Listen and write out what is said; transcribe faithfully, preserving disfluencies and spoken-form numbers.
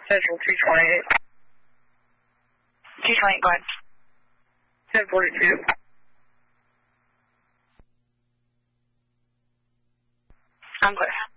Central two twenty-eight. two twenty-eight, go ahead. ten forty-two. I'm clear.